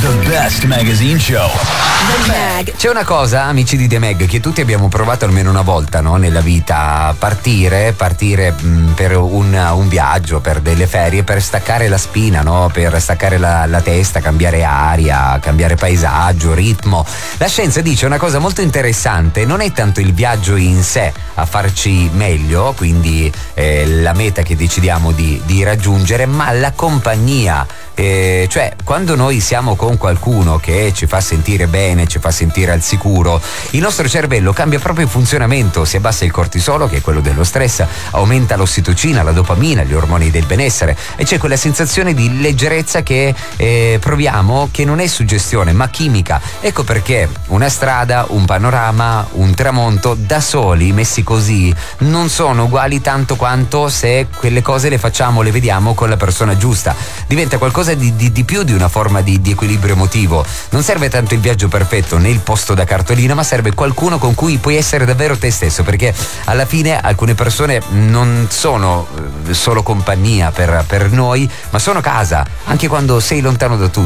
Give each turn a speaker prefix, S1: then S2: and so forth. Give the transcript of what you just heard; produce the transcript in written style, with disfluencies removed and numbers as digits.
S1: The best magazine show.
S2: The Mag.
S3: C'è una cosa, amici di The Mag, che tutti abbiamo provato almeno una volta, no? Nella vita, partire per un viaggio, per delle ferie, per staccare la spina, no? Per staccare la testa, cambiare aria, cambiare paesaggio, ritmo. La scienza dice una cosa molto interessante: non è tanto il viaggio in sé a farci meglio, quindi la meta che decidiamo di raggiungere, ma la compagnia. Cioè, quando noi siamo con qualcuno che ci fa sentire bene, ci fa sentire al sicuro, il nostro cervello cambia proprio il funzionamento, si abbassa il cortisolo, che è quello dello stress, aumenta l'ossitocina, la dopamina, gli ormoni del benessere, e c'è quella sensazione di leggerezza che proviamo, che non è suggestione ma chimica. Ecco perché una strada, un panorama, un tramonto da soli, messi così, non sono uguali tanto quanto se quelle cose le facciamo, le vediamo con la persona giusta. Diventa qualcosa di più di una forma di equilibrio emotivo. Non serve tanto il viaggio perfetto né il posto da cartolina, ma serve qualcuno con cui puoi essere davvero te stesso, perché alla fine alcune persone non sono solo compagnia per noi, ma sono casa anche quando sei lontano da tutti.